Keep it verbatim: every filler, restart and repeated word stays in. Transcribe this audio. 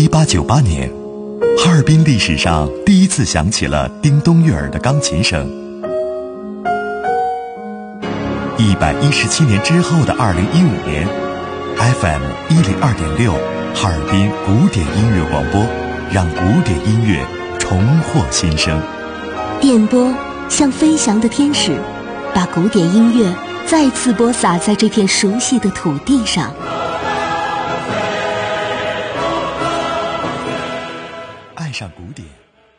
八九八年，哈尔滨历史上第一次响起了叮咚悦耳的钢琴声。一百一十七年之后的二零一五年 ，F M 一零二点六，哈尔滨古典音乐广播，让古典音乐重获新生。 电波像飞翔的天使，把古典音乐再次播撒在这片熟悉的土地上。 爱上古典。